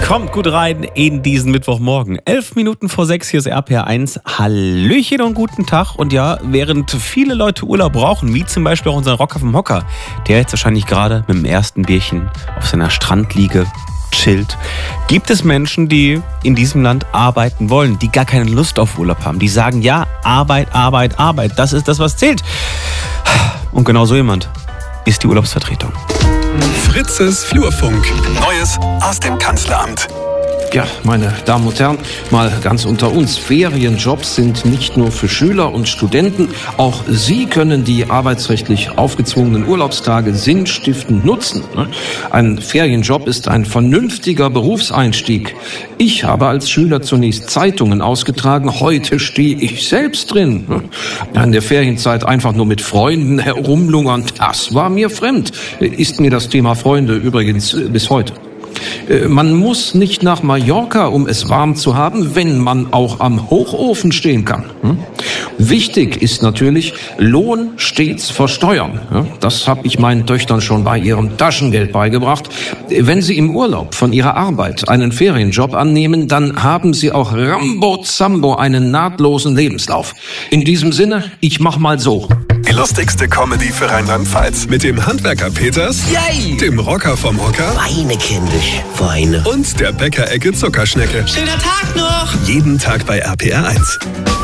Kommt gut rein in diesen Mittwochmorgen. 11 Minuten vor 6, hier ist RPR1. Hallöchen und guten Tag. Und ja, während viele Leute Urlaub brauchen, wie zum Beispiel auch unser Rocker vom Hocker, der jetzt wahrscheinlich gerade mit dem ersten Bierchen auf seiner Strandliege chillt, gibt es Menschen, die in diesem Land arbeiten wollen, die gar keine Lust auf Urlaub haben. Die sagen, ja, Arbeit, Arbeit, Arbeit, das ist das, was zählt. Und genau so jemand ist die Urlaubsvertretung. Fritzes Flurfunk. Neues aus dem Kanzleramt. Ja, meine Damen und Herren, mal ganz unter uns. Ferienjobs sind nicht nur für Schüler und Studenten. Auch Sie können die arbeitsrechtlich aufgezwungenen Urlaubstage sinnstiftend nutzen. Ein Ferienjob ist ein vernünftiger Berufseinstieg. Ich habe als Schüler zunächst Zeitungen ausgetragen. Heute stehe ich selbst drin. In der Ferienzeit einfach nur mit Freunden herumlungern, das war mir fremd. Ist mir das Thema Freunde übrigens bis heute. Man muss nicht nach Mallorca, um es warm zu haben, wenn man auch am Hochofen stehen kann. Wichtig ist natürlich, Lohn stets versteuern. Das habe ich meinen Töchtern schon bei ihrem Taschengeld beigebracht. Wenn sie im Urlaub von ihrer Arbeit einen Ferienjob annehmen, dann haben sie auch Rambo-Zambo einen nahtlosen Lebenslauf. In diesem Sinne, ich mach mal so. Die lustigste Comedy für Rheinland-Pfalz mit dem Handwerker Peters, Yay! dem Rocker vom Hocker Weine kenn dich, Weine. und der Bäckerecke Zuckerschnecke. Schöner Tag noch! Jeden Tag bei RPR1.